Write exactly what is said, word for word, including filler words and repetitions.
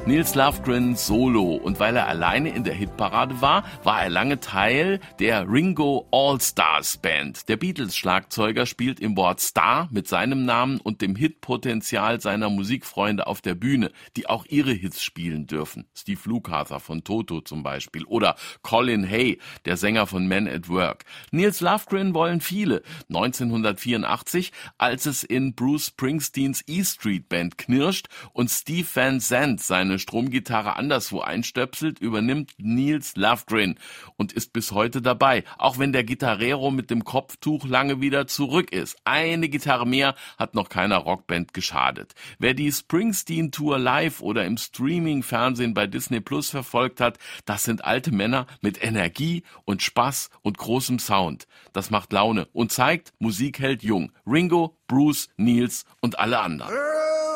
Nils Lofgren Solo. Und weil er alleine in der Hitparade war, war er lange Teil der Ringo All-Stars Band. Der Beatles-Schlagzeuger spielt im Wort Star mit seinem Namen und dem Hitpotenzial seiner Musikfreunde auf der Bühne, die auch ihre Hits spielen dürfen. Steve Lukather von Toto zum Beispiel oder Colin Hay, der Sänger von Men at Work. Nils Lofgren wollen viele. neunzehnhundertvierundachtzig, als es in Bruce Springsteens E Street Band knirscht und Steve Van Zandt seine Stromgitarre anderswo einstöpselt, übernimmt Nils Lofgren und ist bis heute dabei, auch wenn der Gitarrero mit dem Kopftuch lange wieder zurück ist. Eine Gitarre mehr hat noch keiner Rockband geschadet. Wer die Springsteen-Tour live oder im Streaming-Fernsehen bei Disney Plus verfolgt hat, das sind alte Männer mit Energie und Spaß und großem Sound. Das macht Laune und zeigt, Musik hält jung. Ringo, Bruce, Nils und alle anderen.